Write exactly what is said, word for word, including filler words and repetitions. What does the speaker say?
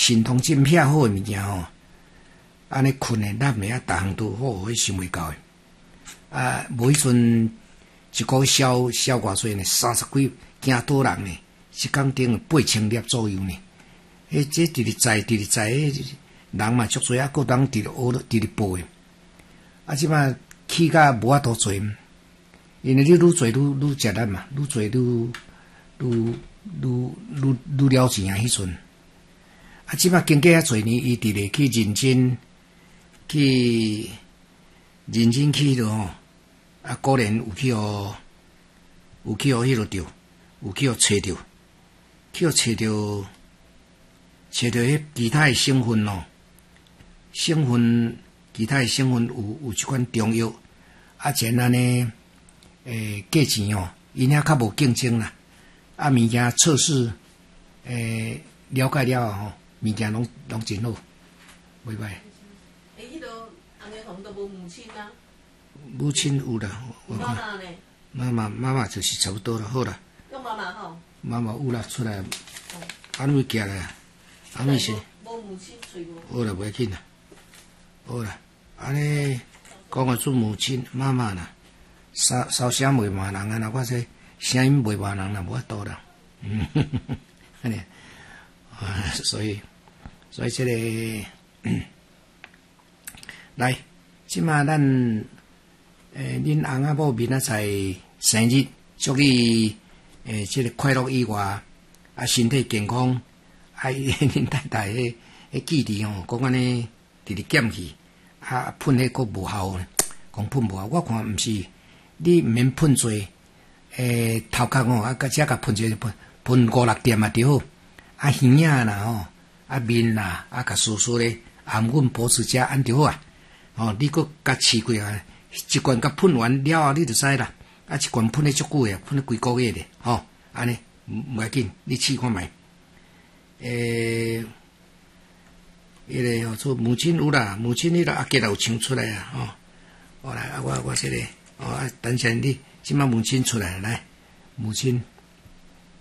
神通真偏好诶物件吼，安尼困诶、揽诶啊，逐项都好，迄想袂到诶。啊，无迄阵一个销销偌济呢，三十几惊多人呢，一工顶八千粒左右呢。迄这直直在直直在，人嘛足济啊，个人直直学直直报诶。啊，即摆去甲无法度做，因为你愈做愈愈食力嘛，愈做愈愈愈愈愈了钱啊！迄阵啊，即摆经过遐侪年，伊直咧去认真去认真去咯吼。啊，果然有去互有去互迄落着，有去互找着，去互找着找着迄其他诶成分咯，成分其他诶成分有有一款中药，啊，前安尼诶价钱哦，因遐较无竞争啦，啊，物件测试诶了解了吼，物件拢拢真好，袂歹。 诶，迄落安尼红都无母亲啊？ 母亲有啦，我看。 妈妈呢？ 妈妈妈妈就是差不多了，好啦。 用妈妈吼。妈妈有啦，出来。哦。安怎行来啊？安怎是？ 无母亲嘴无。 好啦，袂要紧啦。好啦，安尼讲个做母亲妈妈啦，烧烧声袂骂人啊！若我说声音袂骂人啦，无法度啦。嗯，安尼啊，所以所以这个、嗯、来，即马咱。诶，恁翁仔某明仔载生日，祝你诶，即、这个快乐以外，啊，身体健康，啊，恁太太迄迄记忆吼，讲安尼直直减去，啊，喷迄个无效，讲喷无效，我看毋是，你毋免喷多，诶，头壳吼，啊，甲只甲喷一个喷，喷五六点嘛就好，啊，耳仔啦吼，啊，面啦，啊，甲梳梳咧，含阮保持遮安就好啊，哦，你佫甲试过啊？一罐甲喷完了后，你就知啦。啊，一罐喷咧足久诶，喷咧几个月咧，吼，安尼唔要紧，你试看觅。诶，迄个吼做母亲有啦，母亲迄个阿吉也有唱出来啊，吼。好来，啊我我这个，哦，啊，等下你即摆母亲出来来，母亲。